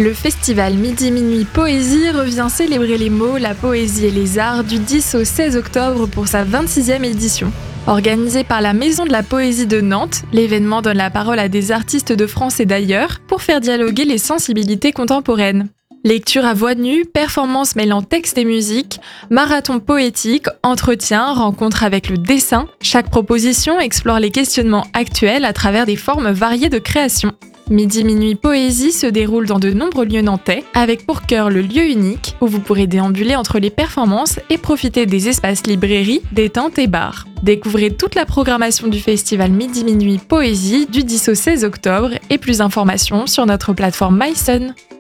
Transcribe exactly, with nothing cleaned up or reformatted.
Le festival Midi Minuit Poésie revient célébrer les mots, la poésie et les arts du dix au seize octobre pour sa vingt-sixième édition. Organisé par la Maison de la Poésie de Nantes, l'événement donne la parole à des artistes de France et d'ailleurs pour faire dialoguer les sensibilités contemporaines. Lecture à voix nue, performances mêlant texte et musique, marathon poétique, entretien, rencontre avec le dessin, chaque proposition explore les questionnements actuels à travers des formes variées de création. Midi Minuit Poésie se déroule dans de nombreux lieux nantais, avec pour cœur le lieu unique, où vous pourrez déambuler entre les performances et profiter des espaces librairies, détente et bars. Découvrez toute la programmation du festival Midi Minuit Poésie du dix au seize octobre et plus d'informations sur notre plateforme MySun.